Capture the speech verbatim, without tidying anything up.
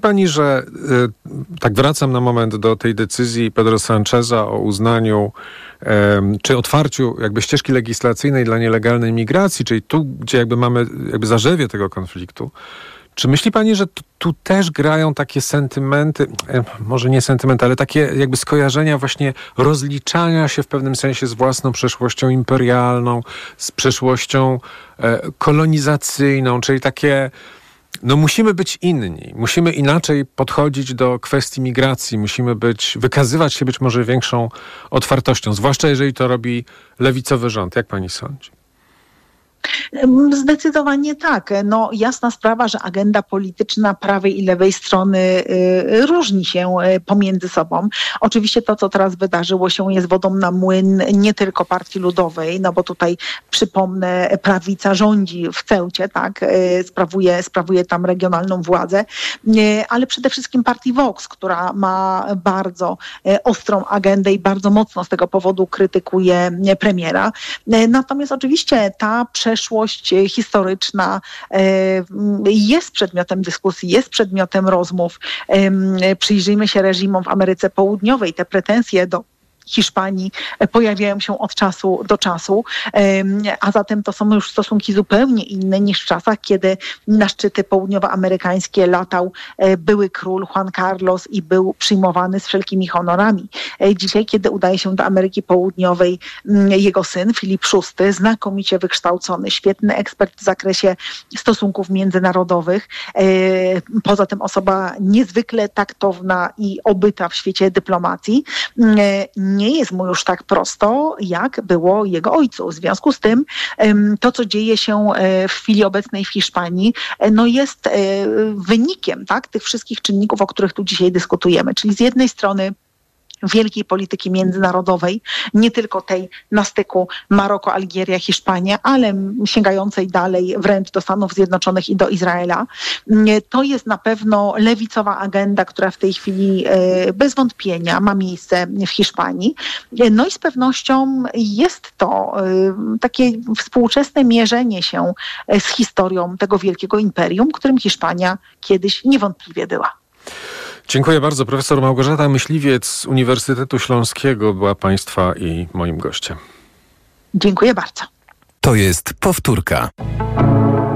pani, że y, tak wracam na moment do tej decyzji Pedro Sancheza o uznaniu y, czy otwarciu jakby ścieżki legislacyjnej dla nielegalnej migracji, czyli tu, gdzie jakby mamy jakby zarzewie tego konfliktu. Czy myśli pani, że tu, tu też grają takie sentymenty, e, może nie sentymenty, ale takie jakby skojarzenia właśnie rozliczania się w pewnym sensie z własną przeszłością imperialną, z przeszłością e, kolonizacyjną, czyli takie, no musimy być inni, musimy inaczej podchodzić do kwestii migracji, musimy być, wykazywać się być może większą otwartością, zwłaszcza jeżeli to robi lewicowy rząd. Jak pani sądzi? Zdecydowanie tak. No, jasna sprawa, że agenda polityczna prawej i lewej strony y, różni się y, pomiędzy sobą. Oczywiście to, co teraz wydarzyło się, jest wodą na młyn nie tylko Partii Ludowej, no bo tutaj przypomnę, prawica rządzi w Ceucie, tak, y, sprawuje, sprawuje tam regionalną władzę, y, ale przede wszystkim partii Vox, która ma bardzo y, ostrą agendę i bardzo mocno z tego powodu krytykuje y, premiera. Y, natomiast oczywiście ta przeszłość historyczna jest przedmiotem dyskusji, jest przedmiotem rozmów. Przyjrzyjmy się reżimom w Ameryce Południowej. Te pretensje do Hiszpanii pojawiają się od czasu do czasu, a zatem to są już stosunki zupełnie inne niż w czasach, kiedy na szczyty południowoamerykańskie latał były król Juan Carlos i był przyjmowany z wszelkimi honorami. Dzisiaj, kiedy udaje się do Ameryki Południowej jego syn, Filip szósty, znakomicie wykształcony, świetny ekspert w zakresie stosunków międzynarodowych, poza tym osoba niezwykle taktowna i obyta w świecie dyplomacji, nie jest mu już tak prosto, jak było jego ojcu. W związku z tym to, co dzieje się w chwili obecnej w Hiszpanii, no jest wynikiem, tak, tych wszystkich czynników, o których tu dzisiaj dyskutujemy. Czyli z jednej strony wielkiej polityki międzynarodowej, nie tylko tej na styku Maroko, Algieria, Hiszpania, ale sięgającej dalej wręcz do Stanów Zjednoczonych i do Izraela. To jest na pewno lewicowa agenda, która w tej chwili bez wątpienia ma miejsce w Hiszpanii. No i z pewnością jest to takie współczesne mierzenie się z historią tego wielkiego imperium, którym Hiszpania kiedyś niewątpliwie była. Dziękuję bardzo. Profesor Małgorzata Myśliwiec z Uniwersytetu Śląskiego była państwa i moim gościem. Dziękuję bardzo. To jest powtórka.